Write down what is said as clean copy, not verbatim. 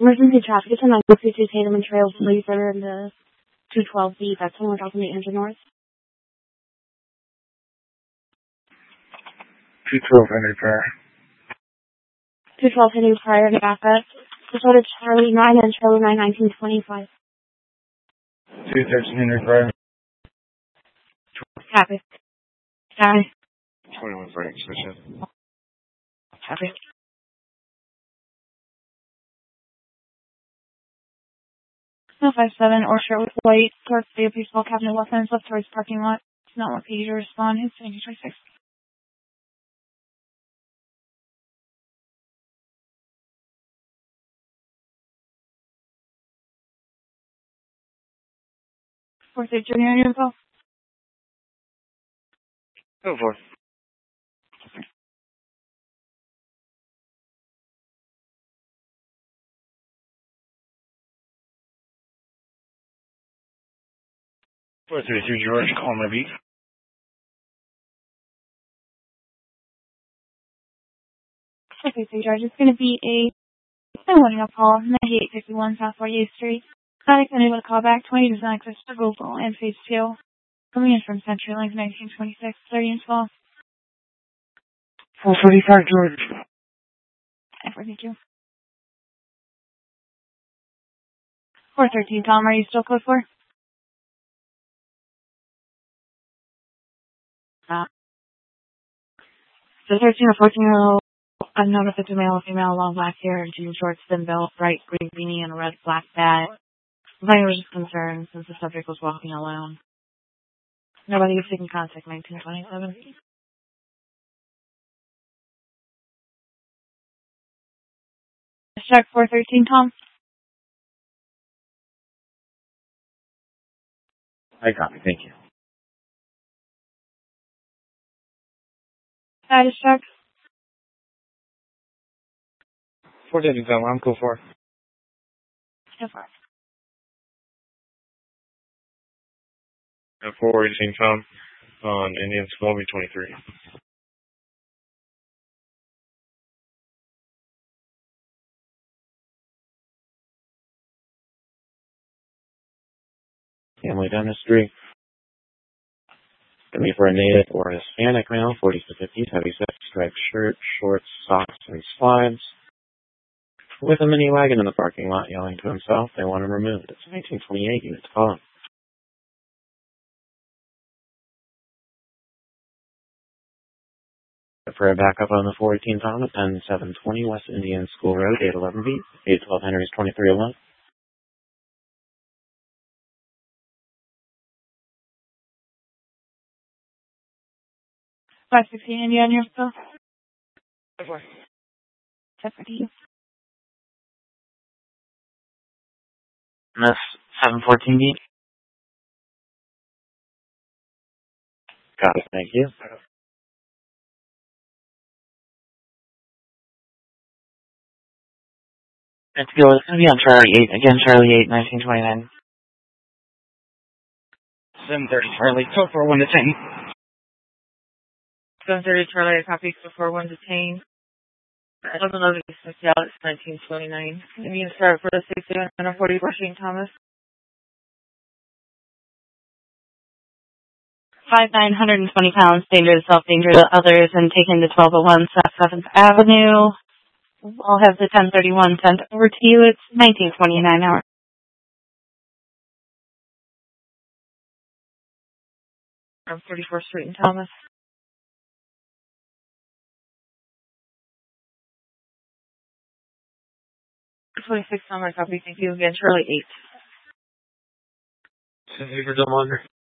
Emergency traffic is on 952 Tatum and Trail, Lee Center in the 212B. That's when we're talking the engine north. 212 Henry Pryor. 212 Henry Pryor to back up. Just ordered Charlie 9 and Charlie 9, 1925. 213 Henry Pryor. Copy. Sorry. 21 Frank Station. Copy. No 57 Orchard with white towards the baseball cabinet weapons left towards parking lot. It's not what page to respond. It's 1926. Fourth junior info. Go for it. Four 33 George, call my beat. Okay, so George, it's going to be a one call, 9851 South 48th Street. Contact anyone with a call back, 20 does not exist for Google and phase 2. Coming in from Century Link 1926, 30 and 12. 435 George. Thank you. 413 Tom, are you still code 4? So 13 or 14-year-old, unknown if it's a male or female, long black hair, jeans, shorts, thin belt, bright green beanie, and a red black bag. Language is concerned since the subject was walking alone. Nobody was taking contact 1927. Check 413 Tom. I copy, thank you. Status check. 430 Tom, I'm cool for. So far. 418 Tom on Indian Smallview 23. Family dentistry. Gonna be for a native or Hispanic male, 40s to 50s, heavy set, striped shirt, shorts, socks, and slides. With a mini wagon in the parking lot, yelling to himself, they want him removed. It's 1928 units calling. For a backup on the 418 Tom at 10720 West Indian School Road, 811B, 812 Henry's 2311. Five 16 Indiana, you're still? Bye-bye. 740. Miss 714B. Got it, thank you. It's going to be on Charlie 8. Again, Charlie 8, 1929. 730 Charlie, code 41 to 10. 730 Charlie, a copy before 1 to 10. I don't know if it's out, it's 1929. And you can start for the 6140 Washington Thomas. 5,920 pounds, danger to self, danger to others, and taken to 1201 South 7th Avenue. I'll have the 1031 sent over to you. It's 1929 hours. 34th Street in Thomas. 26 on my copy. Thank you again. Charlie 8. Send you for Del Monte.